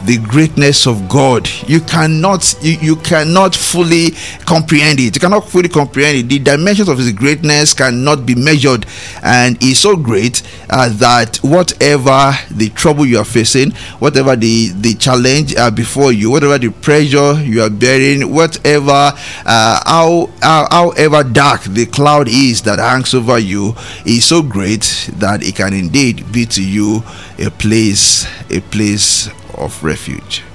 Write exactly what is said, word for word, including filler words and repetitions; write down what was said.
the greatness of God. You cannot you, you cannot fully comprehend it. You cannot fully comprehend it. The dimensions of his greatness cannot be measured, and he's so great uh, that whatever the trouble you are facing, whatever the the challenge uh, before you, whatever the pressure you are bearing, whatever uh, how, how however dark the cloud is that hangs over you, is so great that it can indeed be to you a place a place of refuge.